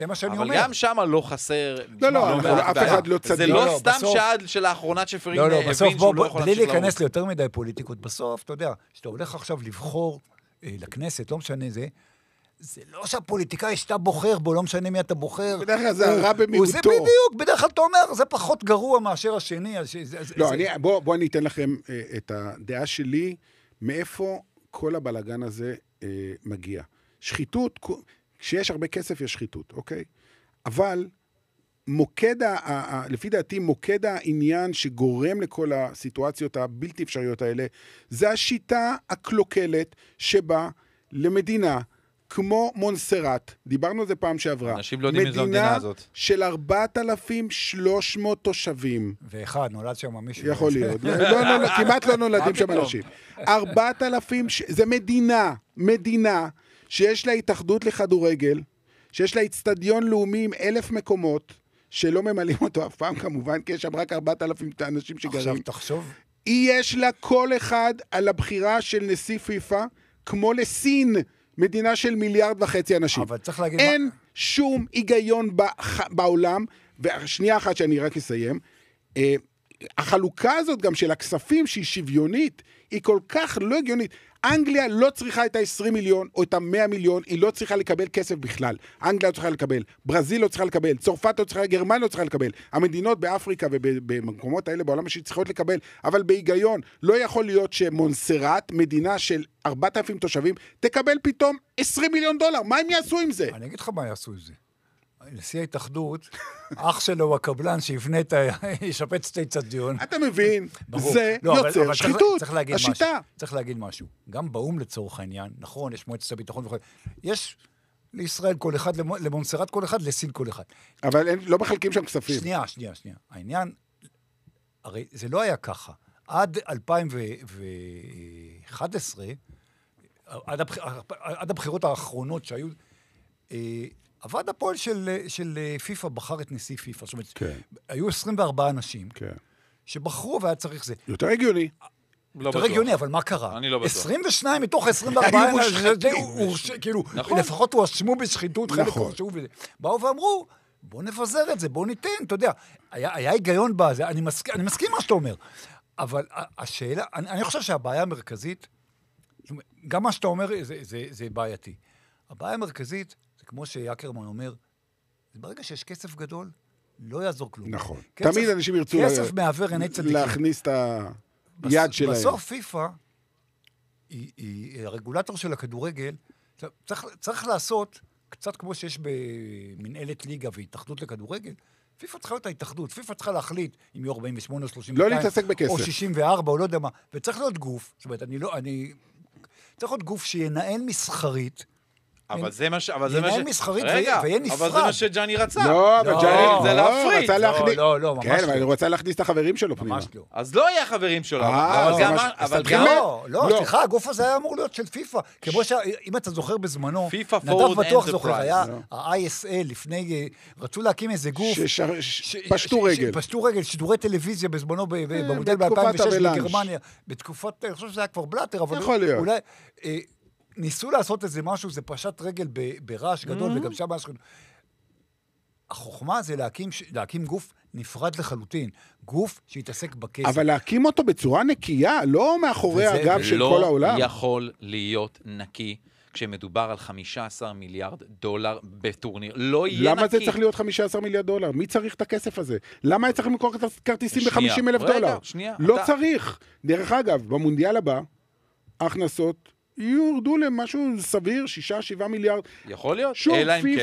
זה מה שאני אבל אומר. גם שם לא חסר... לא, אף אחד לא צדיק. זה לא סתם שעד שלאחרונה שפרין הבין שהוא לא יכול בלי להמשיך להיכנס ליותר מדי פוליטיקות, בסוף, אתה יודע, שאתה הולך עכשיו לבחור לכנסת, לא משנה זה לא שהפוליטיקאי שאתה בוחר בו, לא משנה מי אתה בוחר. בדרך כלל זה הרע במיעוטו. זה בדיוק, בדרך כלל אתה אומר, זה פחות גרוע מאשר השני. לא, בוא אני אתן לכם את הדעה שלי, מאיפה כל הבלגן הזה מגיע. שחיתות, כשיש הרבה כסף יש שחיתות, אוקיי? אבל לפי דעתי, מוקד העניין שגורם לכל הסיטואציות הבלתי אפשריות האלה, זה השיטה הקלוקלת שבה למדינה, כמו מונסרט, דיברנו על זה פעם שעברה. אנשים לא יודעים איזו המדינה הזאת. מדינה של 4,300 תושבים. ואחד, נולד שם מישהו. יכול להיות. כמעט לא נולדים שם אנשים. 4,000, זה מדינה שיש לה התאחדות לכדורגל, שיש לה אצטדיון לאומי עם 1,000 מקומות, שלא ממלאים אותו אף פעם כמובן, כי יש שם רק 4,000 אנשים שגרים. עכשיו תחשוב. יש לה כל אחד על הבחירה של נשיא פיפה, כמו לסין, מדינה של 1.5 מיליארד אנשים. אבל צריך להגיד אין שום היגיון בעולם, והשנייה אחת שאני רק אסיים, החלוקה הזאת גם של הכספים שהיא שוויונית, היא כל כך לא הגיונית. אנגליה לא צריכה את ה-20 מיליון או את ה-100 מיליון, היא לא צריכה לקבל כסף בכלל. אנגליה לא צריכה לקבל, ברזיל לא צריכה לקבל, צרפת לא צריכה, גרמניה לא צריכה לקבל. המדינות באפריקה ובמקומות האלה בעולם שצריכות לקבל, אבל בהיגיון לא יכול להיות שמונסרט, מדינה של 4,000 תושבים, תקבל פתאום 20 מיליון דולר. מה הם יעשו עם זה? אני אגיד לך מה יעשו עם זה. נשיא ההתאחדות, אח שלו הוא הקבלן שיבנה ישפץ את האצטדיון. אתה מבין, זה יוצר שחיתות, השיטה. צריך להגיד משהו. גם באום לצורך העניין, נכון, יש מועצת הביטחון וכל... יש לישראל כל אחד, למונסרט כל אחד, לסין כל אחד. אבל לא מחלקים שם כספים. שנייה. העניין, הרי זה לא היה ככה. עד 2011, עד הבחירות האחרונות שהיו... הוועד הפועל של פיפה בחר את נשיא פיפה. זאת אומרת, היו 24 אנשים שבחרו והיה צריך זה. יותר הגיוני. יותר הגיוני, אבל מה קרה? אני לא בטוח. 22 מתוך 24 כאילו, לפחות הוא אשמו בשחיתות, חלק הורשעו וזה. באו ואמרו, בוא נפזר את זה, בוא ניתן, אתה יודע. היה היגיון בזה, אני מסכים מה שאתה אומר. אבל השאלה, אני חושב שהבעיה המרכזית, גם מה שאתה אומר זה בעייתי. הבעיה המרכזית, זה כמו שיאקרמן אומר, ברגע שיש כסף גדול, לא יעזור כלום. נכון. תמיד אנשים ירצו כסף מעבר עיני צדיקים. להכניס את היד שלהם. בסוף פיפה, היא הרגולטור של הכדורגל, צריך לעשות, קצת כמו שיש במנהלת ליגה והתאחדות לכדורגל, פיפה צריכה להיות ההתאחדות, פיפה צריכה להחליט אם יהיו 48 או 32, לא להתעסק בכסף. או 64, או לא יודע מה, וצריך להיות גוף, זאת אומרת, צריך להיות גוף שינהל מסחרית, אבל זה מה ש... ינהל מסחרית ויהיה נפרד. אבל זה מה שג'אני רצה. לא, אבל ג'אני זה להפריד. לא, ממש לא. כן, אבל הוא רצה להכניס את החברים שלו פנימה. ממש לא. אז לא יהיה חברים שלו. אבל גם... לא, סליחה, הגוף הזה היה אמור להיות של פיפה. כמו שאם אתה זוכר בזמנו, נדב בטוח זוכר, היה ה-ISL לפני, רצו להקים איזה גוף. פשטו רגל. פשטו רגל, שידורי טלוויזיה בזמנו, במודל ב-2006 בגרמניה. בתקופת, אני חושב שזה היה כבר בלאטר, אבל אולי... ניסו לעשות איזה משהו, זה פשט רגל ברעש גדול, וגם שם משהו. החוכמה זה להקים גוף נפרד לחלוטין, גוף שיתעסק בכסף. אבל להקים אותו בצורה נקייה, לא מאחורי הגב של כל העולם. לא יכול להיות נקי, כשמדובר על 15 מיליארד דולר בטורניר. לא יהיה נקי. למה זה צריך להיות 15 מיליארד דולר? מי צריך את הכסף הזה? למה היה צריך למכור את הכרטיסים ב-50,000 דולר? לא צריך. דרך אגב, במונדיאל הבא, ההכנסות יורדו למשהו סביר, 6-7 מיליארד. יכול להיות. שוב,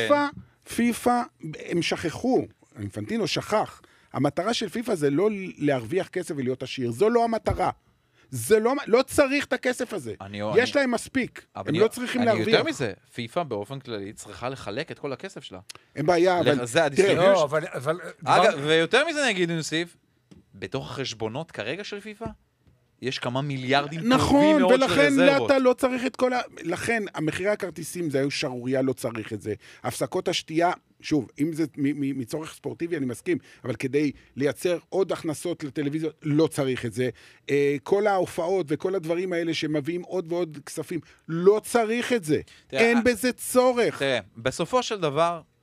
פיפה, הם שכחו, אינפנטינו שכח. המטרה של פיפה זה לא להרוויח כסף ולהיות עשיר. זו לא המטרה. זה לא צריך את הכסף הזה. יש להם מספיק. הם לא צריכים להרוויח. יותר מזה, פיפה באופן כללי צריכה לחלק את כל הכסף שלה. אין בעיה, אבל... זה הדיסטריביושן. אגב, ויותר מזה נגיד נוסיף, בתוך החשבונות כרגע של פיפה, יש כמה מיליארדים טובים מאוד של רזרבות. נכון, ולכן אתה לא צריך את כל לכן, המחירי הכרטיסים, זה היו שרוריה, לא צריך את זה. הפסקות השתייה, שוב, אם זה מצורך ספורטיבי, אני מסכים, אבל כדי לייצר עוד הכנסות לטלוויזיות, לא צריך את זה. כל ההופעות וכל הדברים האלה שמביאים עוד ועוד כספים, לא צריך את זה. אין בזה צורך. תראה, בסופו של דבר,